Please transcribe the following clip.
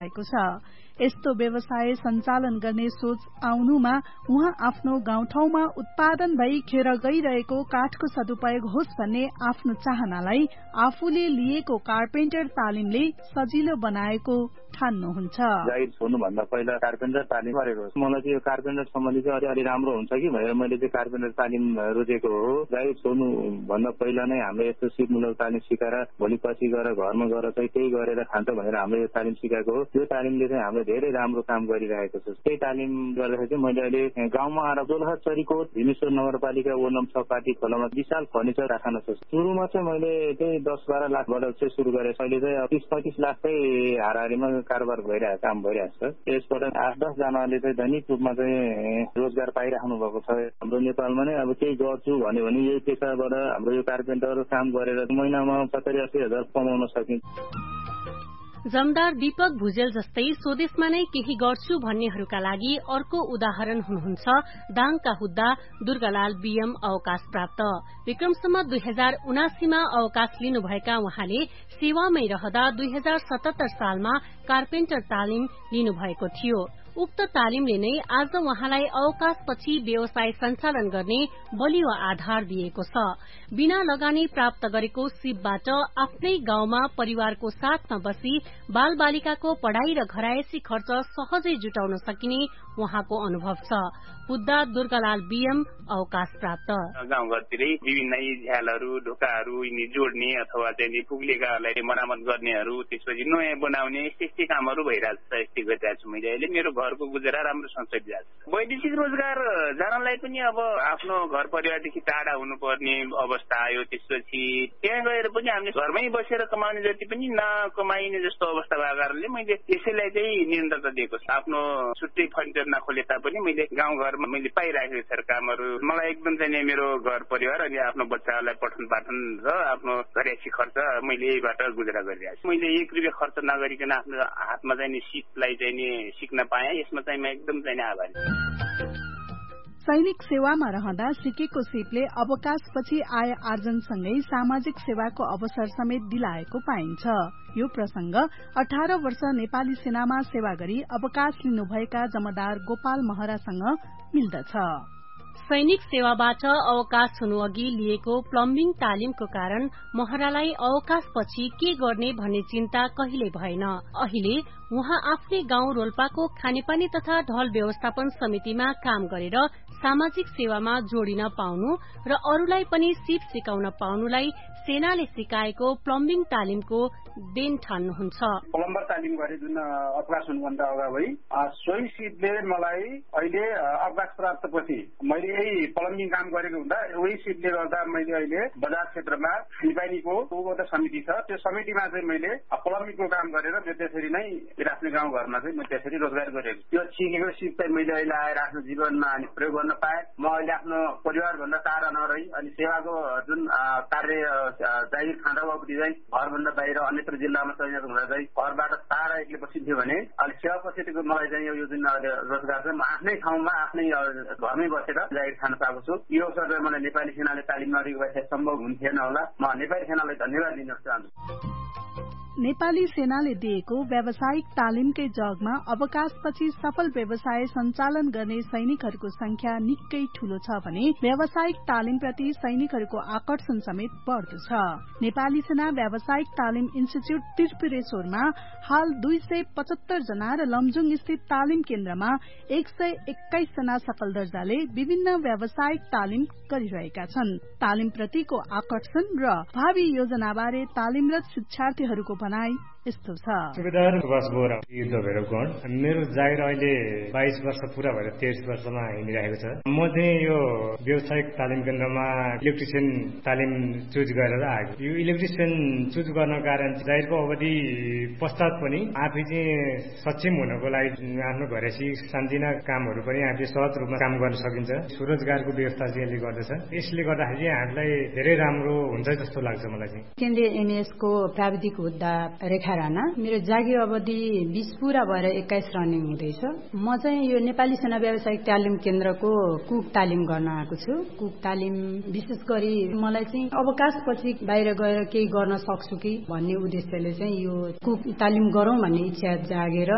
भएको छ। यस्तो व्यवसाय सञ्चालन गर्ने सोच आउनुमा उहाँ आफ्नो गाउँठाउँमा उत्पादन भई खेर गइरहेको काठको सदुपयोग होस् भन्ने आफ्नो चाहनालाई आफूले लिएको कार्पेन्टर तालिमले सजिलो बनाएको ठान्नुहुन्छ। जागिर छोड्नुभन्दा पहिला कार्पेन्टर तालिम गरेको हो। मलाई चाहिँ यो कार्पेन्टर सम्बन्धी चाहिँ अलि राम्रो हुन्छ कि भनेर मैले चाहिँ कार्पेन्टर तालिम रोजेको हो। जागिर छोड्नु भन्दा पहिला नै हामीले यस्तो सिपमूलक तालिम सिकाएर भोलि पछि गएर घरमा गएर चाहिँ त्यही गरेर खान्छ भनेर हामीले यो तालिम सिकाएको हो। यो तालिमले चाहिँ हामीले धेरै राम्रो काम गरिरहेको छ। त्यही तालिम गर्दाखेरि चाहिँ मैले अहिले गाउँमा आएर दोलखा चरीकोट भीमेश्वर नगरपालिका वडा नम्बर 6 पाटी खोलामा विशाल फर्निचर राख्न छ। सुरुमा चाहिँ मैले त्यही 10-12 लाखबाट चाहिँ सुरु गरेँ। अहिले चाहिँ 30-35 लाख चाहिँ हाराहारीमा कारोबार भइरहेको काम भइरहेको छ। यसबाट 8-10 जनाले चाहिँ दैनिक रूपमा चाहिँ रोजगार पाइराख्नु भएको छ। हाम्रो नेपालमा नै अब केही गर्छु भन्यो भने यही पेसाबाट हाम्रो यो कार्पेन्टर काम गरेर महिनामा 70-80 हजार कमाउन सकिन्छ। जमदार दीपक भुजेल जस्तै स्वदेशमा नै केही गर्छु भन्नेहरूका लागि अर्को उदाहरण हुनुहुन्छ दाङका हुद्दा दुर्गालाल बीएम अवकाश प्राप्त। विक्रमसम्म 2079 मा अवकाश लिनुभएका उहाँले सेवामै रहँदा 2077 सालमा कार्पेन्टर तालिम लिनुभएको थियो। उक्त तालिमले नै आज उहाँलाई अवकाशपछि व्यवसाय सञ्चालन गर्ने बलियो आधार दिएको छ। बिना लगानी प्राप्त गरेको सिपबाट आफ्नै गाउँमा परिवारको साथमा बसी बाल बालिकाको पढ़ाई र घरायसी खर्च सहजै जुटाउन सकिने उहाँको अनुभव छ। हुद्दा दुर्गालाल बीएम अवकाश प्राप्त। गाउँघरतिरै विभिन्न झ्यालहरू ढोकाहरू यिनी जोड्ने अथवा चाहिँ पुग्लेकाहरूलाई मरामत गर्नेहरू त्यसपछि नयाँ बनाउने यस्तै कामहरू भइरहेको छ। यस्तै गरिरहेको छु मैले। अहिले मेरो घरको गुजारा राम्रोसँग चलिरहेको छ। वैदेशिक रोजगार जानलाई पनि अब आफ्नो घर परिवारदेखि टाढा हुनुपर्ने अवस्था आयो। त्यसपछि त्यहाँ गएर पनि हामीले घरमै बसेर कमाउने जति पनि नकमाइने जस्तो अवस्था भएको कारणले मैले यसैलाई चाहिँ निरन्तरता दिएको छ। आफ्नो छुट्टै फर्निचर नखोले तापनि मैले गाउँघरमा मैले पाइराखेको छ कामहरू। मलाई एकदम चाहिँ मेरो घर परिवार अनि आफ्नो बच्चाहरूलाई पठन पाठन र आफ्नो घरेसी खर्च मैले यहीबाट गुजारा गरिरहेको छु। मैले 1 रुपियाँ खर्च नगरिकन आफ्नो हातमा चाहिँ सिपलाई चाहिँ सिक्न पाएँ। यसमा चाहिँ म एकदम चाहिँ आभारी छु। सैनिक सेवामा रहँदा सिकेको सिपले अवकाशपछि आय आर्जनसँगै सामाजिक सेवाको अवसर समेत दिलाएको पाइन्छ। यो प्रसंग 18 वर्ष नेपाली सेनामा सेवा गरी अवकाश लिनुभएका जमदार गोपाल महरासँग मिल्दछ। सैनिक सेवाबाट अवकाश हुनु अघि लिएको प्लम्बिङ तालिमको कारण महरालाई अवकाशपछि के गर्ने भन्ने चिन्ता कहिले भएन। अहिले उहाँ आफ्नै गाउँ रोल्पाको खानेपानी तथा ढल व्यवस्थापन समितिमा काम गरेर सामाजिक सेवामा जोडिन पाउनु र अरूलाई पनि सिप सिकाउन पाउनुलाई सेनाले सिकाएको प्लम्बिङ तालिमको देन ठान्नुहुन्छ। प्लम्बर तालिम गरे जुन अवकाश हुनुभन्दा अगावै सोही सिपले मलाई अहिले अवकाश प्राप्तपछि मैले यही प्लम्बिङ काम गरेको हुँदा वही सिपले गर्दा मैले अहिले बजार क्षेत्रमा खानेपानीको एउटा समिति छ। त्यो समितिमा चाहिँ मैले प्लम्बिङको काम गरेर त्यसरी नै आफ्नो गाउँ घरमा चाहिँ म त्यसरी रोजगार गरेको। त्यो सिकेको सिप चाहिँ मैले अहिले आएर आफ्नो जीवनमा अनि प्रयोग गर्न पाएँ। म अहिले आफ्नो परिवारभन्दा टाढा नरही अनि सेवाको जुन कार्य जागिर खाँदा बाबुले चाहिँ घरभन्दा बाहिर अन्यत्र जिल्लामा तैनात हुँदा चाहिँ घरबाट टाढा एक्लै बसिन्थ्यो भने अहिले सेवापछिको मलाई चाहिँ यो जुन रोजगार चाहिँ म आफ्नै ठाउँमा आफ्नै घरमै बसेर जागिर खान पाएको छु। यो अवसर चाहिँ मलाई नेपाली सेनाले तालिम नदिएको भए सम्भव हुन्थेन होला। म नेपाली सेनालाई धन्यवाद दिन चाहन्छु। नेपाली सेनाले दिएको व्यावसायिक तालिमकै जगमा अवकाशपछि सफल व्यवसाय सञ्चालन गर्ने सैनिकहरूको संख्या निकै ठूलो छ भने व्यावसायिक तालिमप्रति सैनिकहरूको आकर्षण समेत बढ्दो छ। नेपाली सेना व्यावसायिक तालिम इन्स्टिच्यूट त्रिपुरेश्वरमा हाल 275 जना र लमजुङ स्थित तालिम केन्द्रमा 121 जना सकल दर्जाले विभिन्न व्यावसायिक तालिम गरिरहेका छन्। तालिमप्रतिको आकर्षण र भावी योजनाबारे तालिमरत शिक्षार्थीहरूको भनाई यस्तो छ। सुबेदार सुभाष बोरा युद्ध भैरवगढ। मेरो जागिर अहिले 22 वर्ष पूरा भएर 23 वर्षमा हिँडिरहेको छ। म चाहिँ यो व्यावसायिक तालिम केन्द्रमा इलेक्ट्रिसियन तालिम चुज गरेर आएको। यो इलेक्ट्रिसियन चुज गर्न कारण जागिरको अवधि पश्चात पनि आफै चाहिँ सक्षम हुनको लागि आफ्नो घरेसी सानोतिना कामहरू पनि आफै सहज रूपमा काम गर्न सकिन्छ। स्वरोजगारको व्यवस्था चाहिँ यसले गर्दछ। यसले गर्दाखेरि हामीलाई धेरै राम्रो हुन्छ जस्तो लाग्छ मलाई चाहिँ। केन्द्रीय एनएसको प्राविधिक हुद्दा रेखा राणा। मेरो जागिर अवधि 20 पूरा भएर 21 रनिङ हुँदैछ। म चाहिँ यो नेपाली सेना व्यावसायिक तालिम केन्द्रको कुक तालिम गर्न आएको छु। कुक तालिम विशेष गरी मलाई चाहिँ अवकाशपछि बाहिर गएर केही गर्न सक्छु कि भन्ने उद्देश्यले चाहिँ यो कुक तालिम गरौं भन्ने इच्छा जागेर